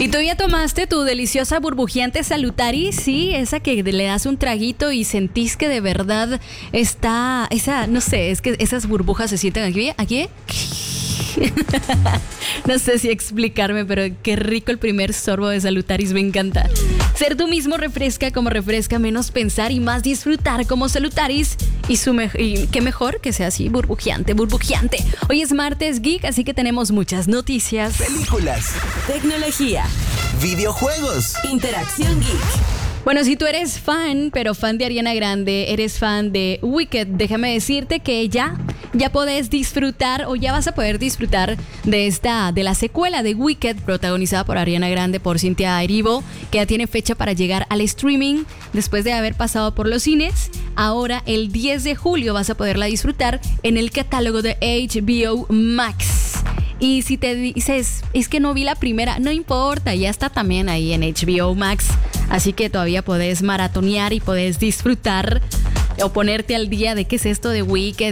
¿Y tú ya tomaste tu deliciosa burbujeante Salutaris? Sí, esa que le das un traguito y sentís que de verdad está, no sé, es que esas burbujas se sienten aquí. No sé si explicarme, pero qué rico el primer sorbo de Salutaris, me encanta. Ser tú mismo refresca como refresca, menos pensar y más disfrutar como Salutaris. Y qué mejor que sea así, burbujeante. Hoy es martes geek, así que tenemos muchas noticias. Películas, tecnología, videojuegos, interacción geek. Bueno, si tú eres fan, pero fan de Ariana Grande, eres fan de Wicked, déjame decirte que ya podés disfrutar o ya vas a poder disfrutar de la secuela de Wicked, protagonizada por Ariana Grande, por Cynthia Erivo, que ya tiene fecha para llegar al streaming después de haber pasado por los cines. Ahora, el 10 de julio vas a poderla disfrutar en el catálogo de HBO Max. Y si te dices, es que no vi la primera, no importa, ya está también ahí en HBO Max. Así que todavía podés maratonear y podés disfrutar o ponerte al día de qué es esto de Wicked.